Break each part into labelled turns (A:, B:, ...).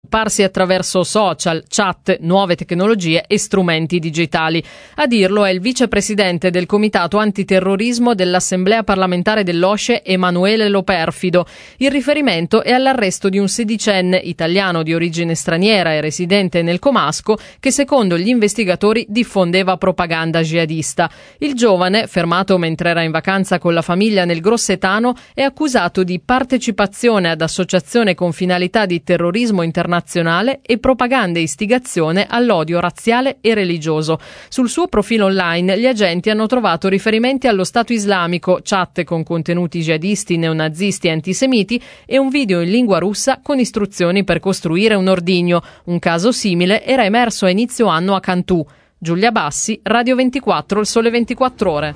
A: parsi attraverso social, chat, nuove tecnologie e strumenti digitali. A dirlo è il vicepresidente del Comitato Antiterrorismo dell'Assemblea parlamentare dell'OSCE, Emanuele Loperfido. Il riferimento è all'arresto di un sedicenne italiano di origine straniera e residente nel comasco che, secondo gli investigatori, diffondeva propaganda jihadista. Il giovane, fermato mentre era in vacanza con la famiglia nel Grossetano, è accusato di partecipazione ad associazione con finalità di terrorismo internazionale e propaganda e istigazione all'odio razziale e religioso. Sul suo profilo online gli agenti hanno trovato riferimenti allo Stato islamico, chat con contenuti jihadisti, neonazisti e antisemiti e un video in lingua russa con istruzioni per costruire un ordigno. Un caso simile era emerso a inizio anno a Cantù. Giulia Bassi, Radio 24, Il Sole 24 Ore.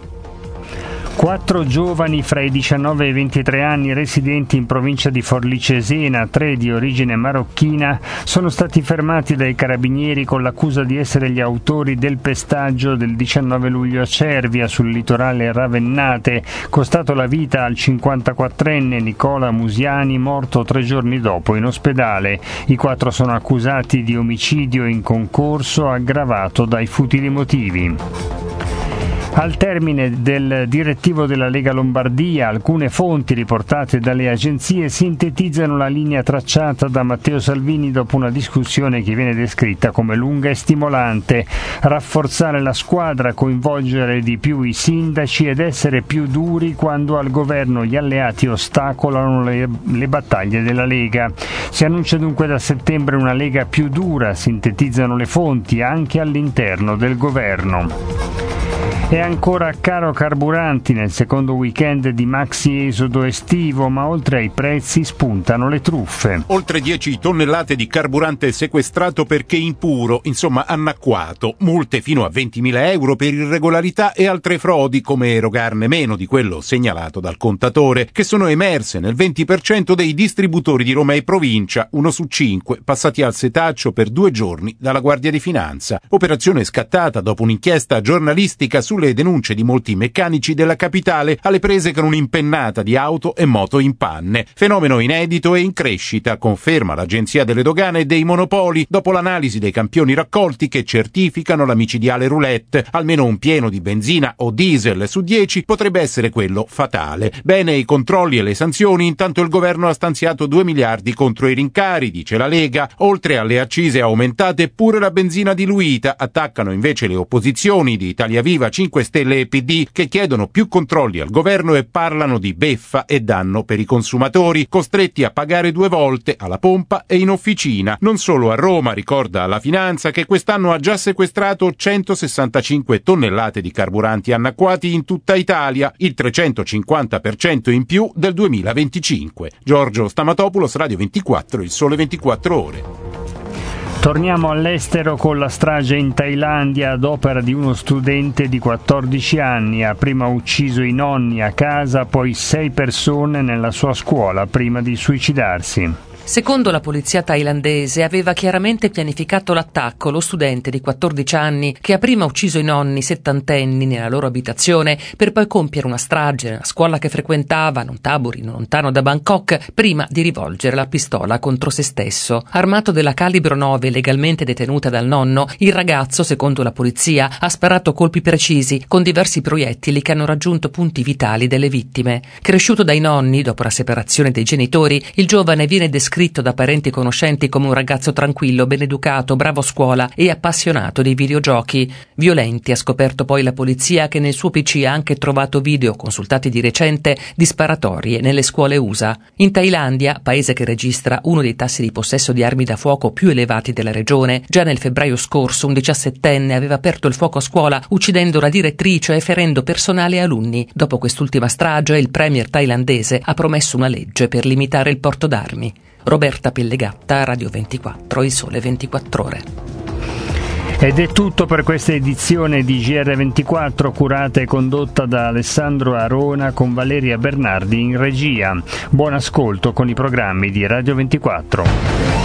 B: 4 giovani fra i 19 e i 23 anni residenti in provincia di Forlì Cesena, 3 di origine marocchina, sono stati fermati dai carabinieri con l'accusa di essere gli autori del pestaggio del 19 luglio a Cervia, sul litorale ravennate, costato la vita al 54enne Nicola Musiani, morto 3 giorni dopo in ospedale. I 4 sono accusati di omicidio in concorso aggravato dai futili motivi. Al termine del direttivo della Lega Lombardia, alcune fonti riportate dalle agenzie sintetizzano la linea tracciata da Matteo Salvini dopo una discussione che viene descritta come lunga e stimolante: rafforzare la squadra, coinvolgere di più i sindaci ed essere più duri quando al governo gli alleati ostacolano le battaglie della Lega. Si annuncia dunque da settembre una Lega più dura, sintetizzano le fonti, anche all'interno del governo. È ancora caro carburanti nel secondo weekend di maxi esodo estivo, ma oltre ai prezzi spuntano le truffe.
C: Oltre 10 tonnellate di carburante sequestrato perché impuro, insomma annacquato, multe fino a 20.000 euro per irregolarità e altre frodi come erogarne meno di quello segnalato dal contatore, che sono emerse nel 20% dei distributori di Roma e provincia, 1 su 5 passati al setaccio per 2 giorni dalla Guardia di Finanza. Operazione scattata dopo un'inchiesta giornalistica sulle denunce di molti meccanici della capitale alle prese con un'impennata di auto e moto in panne. Fenomeno inedito e in crescita, conferma l'Agenzia delle Dogane e dei Monopoli dopo l'analisi dei campioni raccolti che certificano la micidiale roulette. Almeno un pieno di benzina o diesel su 10 potrebbe essere quello fatale. Bene i controlli e le sanzioni, intanto il governo ha stanziato 2 miliardi contro i rincari, dice la Lega. Oltre alle accise aumentate, pure la benzina diluita. Attaccano invece le opposizioni di Italia Viva, 5 Stelle e PD, che chiedono più controlli al governo e parlano di beffa e danno per i consumatori, costretti a pagare 2 volte, alla pompa e in officina. Non solo a Roma, ricorda la Finanza, che quest'anno ha già sequestrato 165 tonnellate di carburanti annacquati in tutta Italia, il 350% in più del 2025. Giorgio Stamatopoulos, Radio 24, Il Sole 24 Ore.
B: Torniamo all'estero con la strage in Thailandia ad opera di uno studente di 14 anni. Ha prima ucciso i nonni a casa, poi 6 persone nella sua scuola prima di suicidarsi.
D: Secondo la polizia thailandese aveva chiaramente pianificato l'attacco lo studente di 14 anni che ha prima ucciso i nonni settantenni nella loro abitazione per poi compiere una strage nella scuola che frequentava, non tabori non lontano da Bangkok, prima di rivolgere la pistola contro se stesso. Armato della calibro 9 legalmente detenuta dal nonno, il ragazzo, secondo la polizia, ha sparato colpi precisi con diversi proiettili che hanno raggiunto punti vitali delle vittime. Cresciuto dai nonni dopo la separazione dei genitori, il giovane viene descritto da parenti e conoscenti come un ragazzo tranquillo, ben educato, bravo a scuola e appassionato dei videogiochi. Violenti, ha scoperto poi la polizia, che nel suo PC ha anche trovato video consultati di recente di sparatorie nelle scuole USA. In Thailandia, paese che registra uno dei tassi di possesso di armi da fuoco più elevati della regione, già nel febbraio scorso un 17enne aveva aperto il fuoco a scuola uccidendo la direttrice e ferendo personale e alunni. Dopo quest'ultima strage, il premier thailandese ha promesso una legge per limitare il porto d'armi. Roberta Pellegatta, Radio 24, Il Sole 24 Ore.
B: Ed è tutto per questa edizione di GR24, curata e condotta da Alessandro Arona con Valeria Bernardi in regia. Buon ascolto con i programmi di Radio 24.